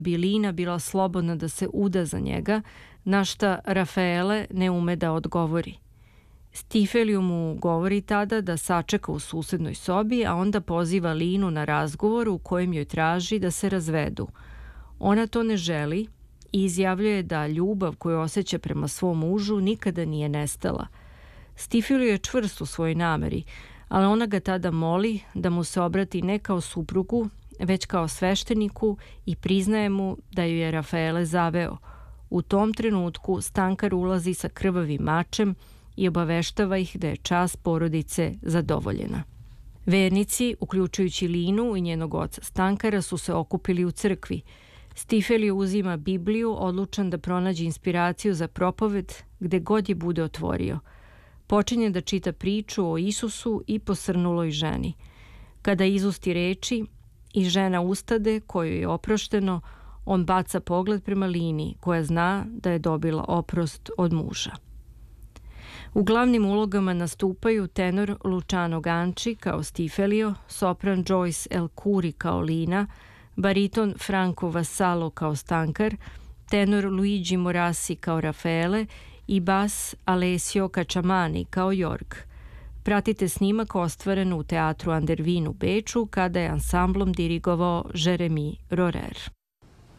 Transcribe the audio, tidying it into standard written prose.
bi Lina bila slobodna da se uda za njega, na šta Rafaele ne ume da odgovori. Stifelio mu govori tada da sačeka u susednoj sobi, a onda poziva Linu na razgovor u kojem joj traži da se razvedu. Ona to ne želi i izjavljuje da ljubav koju osjeća prema svom mužu nikada nije nestala. Stifelio je čvrst u svojoj nameri, ali ona ga tada moli da mu se obrati ne kao suprugu, već kao svešteniku i priznaje mu da ju je Rafaele zaveo. U tom trenutku Stankar ulazi sa krvavim mačem i obaveštava ih da je čast porodice zadovoljena. Vernici, uključujući Linu i njenog oca Stankara, su se okupili u crkvi. Stifelio uzima Bibliju, odlučan da pronađe inspiraciju za propoved gde god je bude otvorio. Počinje da čita priču o Isusu i posrnuloj ženi. Kada izusti reči i žena ustade kojoj je oprošteno, on baca pogled prema Lini, koja zna da je dobila oprost od muža. U glavnim ulogama nastupaju tenor Luciano Ganci kao Stifelio, sopran Joyce El Kuri kao Lina, bariton Franco Vassallo kao Stankar, tenor Luigi Morassi kao Rafaele i bas Alessio Cacciamani kao Jorg. Pratite snimak ostvaren u teatru Andervin u Beču kada je ansamblom dirigovao Jeremy Rorer.